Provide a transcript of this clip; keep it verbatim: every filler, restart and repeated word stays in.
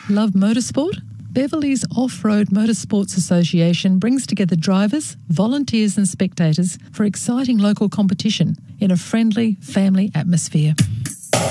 Love motorsport? Beverley's Off-Road Motorsports Association brings together drivers, volunteers and spectators for exciting local competition in a friendly family atmosphere.